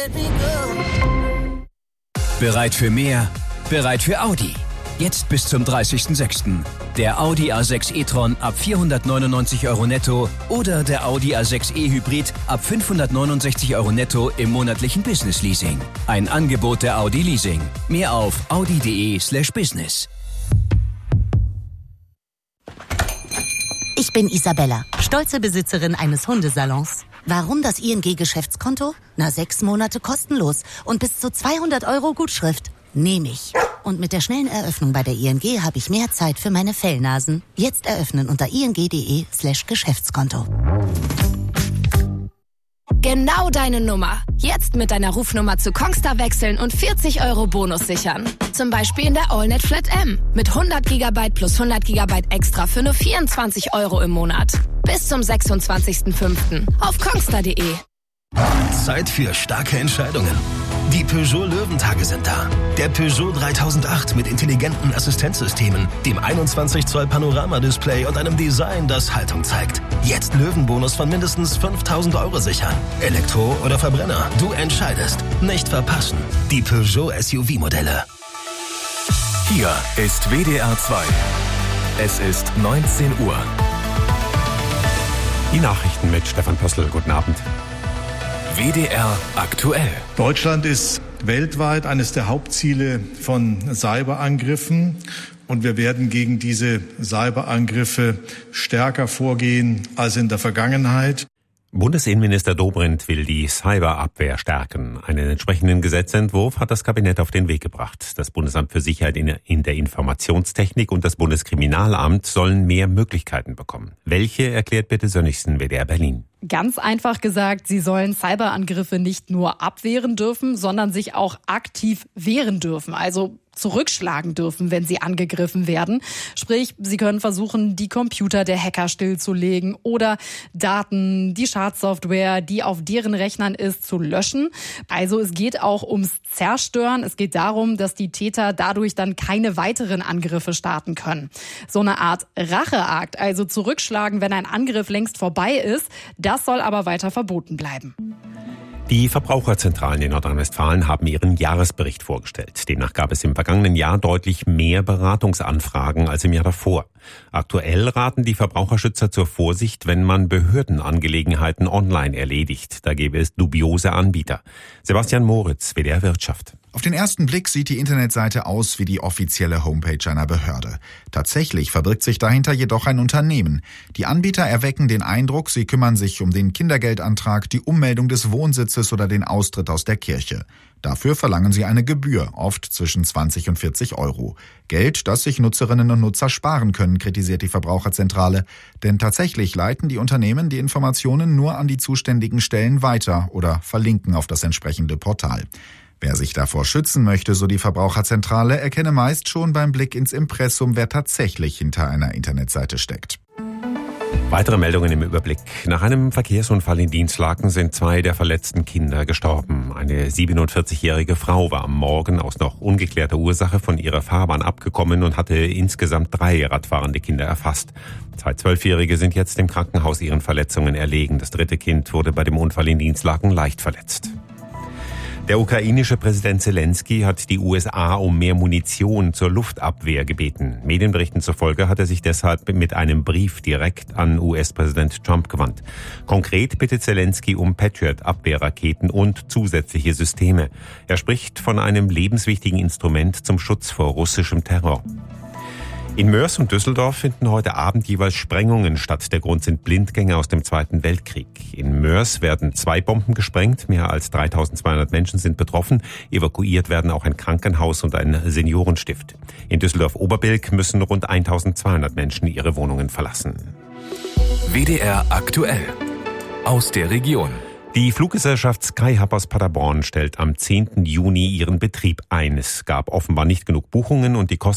Bereit für mehr? Bereit für Audi. Jetzt bis zum 30.06. Der Audi A6 e-tron ab 499 € netto oder der Audi A6 e-Hybrid ab 569 € netto im monatlichen Business-Leasing. Ein Angebot der Audi Leasing. Mehr auf audi.de/business. Ich bin Isabella, stolze Besitzerin eines Hundesalons. Warum das ING-Geschäftskonto? 6 Monate kostenlos und bis zu 200 € Gutschrift. Nehme ich. Und mit der schnellen Eröffnung bei der ING habe ich mehr Zeit für meine Fellnasen. Jetzt eröffnen unter ing.de/Geschäftskonto. Genau deine Nummer. Jetzt mit deiner Rufnummer zu Kongstar wechseln und 40 € Bonus sichern. Zum Beispiel in der AllNet Flat M. Mit 100 GB plus 100 GB extra für nur 24 € im Monat. Bis zum 26.05. auf kongstar.de. Zeit für starke Entscheidungen. Die Peugeot Löwentage sind da. Der Peugeot 3008 mit intelligenten Assistenzsystemen, dem 21 Zoll Panoramadisplay und einem Design, das Haltung zeigt. Jetzt Löwenbonus von mindestens 5.000 € sichern. Elektro oder Verbrenner, du entscheidest. Nicht verpassen. Die Peugeot SUV-Modelle. Hier ist WDR 2. Es ist 19 Uhr. Die Nachrichten mit Stefan Pössl. Guten Abend. WDR aktuell. Deutschland ist weltweit eines der Hauptziele von Cyberangriffen. Und wir werden gegen diese Cyberangriffe stärker vorgehen als in der Vergangenheit. Bundesinnenminister Dobrindt will die Cyberabwehr stärken. Einen entsprechenden Gesetzentwurf hat das Kabinett auf den Weg gebracht. Das Bundesamt für Sicherheit in der Informationstechnik und das Bundeskriminalamt sollen mehr Möglichkeiten bekommen. Welche, erklärt Birte Sönnigsen, WDR Berlin. Ganz einfach gesagt, sie sollen Cyberangriffe nicht nur abwehren dürfen, sondern sich auch aktiv wehren dürfen. Also zurückschlagen dürfen, wenn sie angegriffen werden. Sprich, sie können versuchen, die Computer der Hacker stillzulegen oder Daten, die Schadsoftware, die auf deren Rechnern ist, zu löschen. Also es geht auch ums Zerstören. Es geht darum, dass die Täter dadurch dann keine weiteren Angriffe starten können. So eine Art Racheakt, also zurückschlagen, wenn ein Angriff längst vorbei ist, das soll aber weiter verboten bleiben. Die Verbraucherzentralen in Nordrhein-Westfalen haben ihren Jahresbericht vorgestellt. Demnach gab es im vergangenen Jahr deutlich mehr Beratungsanfragen als im Jahr davor. Aktuell raten die Verbraucherschützer zur Vorsicht, wenn man Behördenangelegenheiten online erledigt. Da gäbe es dubiose Anbieter. Sebastian Moritz, WDR Wirtschaft. Auf den ersten Blick sieht die Internetseite aus wie die offizielle Homepage einer Behörde. Tatsächlich verbirgt sich dahinter jedoch ein Unternehmen. Die Anbieter erwecken den Eindruck, sie kümmern sich um den Kindergeldantrag, die Ummeldung des Wohnsitzes oder den Austritt aus der Kirche. Dafür verlangen sie eine Gebühr, oft zwischen 20 und 40 €. Geld, das sich Nutzerinnen und Nutzer sparen können, kritisiert die Verbraucherzentrale. Denn tatsächlich leiten die Unternehmen die Informationen nur an die zuständigen Stellen weiter oder verlinken auf das entsprechende Portal. Wer sich davor schützen möchte, so die Verbraucherzentrale, erkenne meist schon beim Blick ins Impressum, wer tatsächlich hinter einer Internetseite steckt. Weitere Meldungen im Überblick. Nach einem Verkehrsunfall in Dinslaken sind 2 der verletzten Kinder gestorben. Eine 47-jährige Frau war am Morgen aus noch ungeklärter Ursache von ihrer Fahrbahn abgekommen und hatte insgesamt 3 radfahrende Kinder erfasst. 2 12-Jährige sind jetzt im Krankenhaus ihren Verletzungen erlegen. Das 3. Kind wurde bei dem Unfall in Dinslaken leicht verletzt. Der ukrainische Präsident Zelensky hat die USA um mehr Munition zur Luftabwehr gebeten. Medienberichten zufolge hat er sich deshalb mit einem Brief direkt an US-Präsident Trump gewandt. Konkret bittet Zelensky um Patriot-Abwehrraketen und zusätzliche Systeme. Er spricht von einem lebenswichtigen Instrument zum Schutz vor russischem Terror. In Moers und Düsseldorf finden heute Abend jeweils Sprengungen statt. Der Grund sind Blindgänger aus dem Zweiten Weltkrieg. In Moers werden 2 Bomben gesprengt. Mehr als 3.200 Menschen sind betroffen. Evakuiert werden auch ein Krankenhaus und ein Seniorenstift. In Düsseldorf-Oberbilk müssen rund 1.200 Menschen ihre Wohnungen verlassen. WDR aktuell. Aus der Region. Die Fluggesellschaft Skyhub aus Paderborn stellt am 10. Juni ihren Betrieb ein. Es gab offenbar nicht genug Buchungen und die Kosten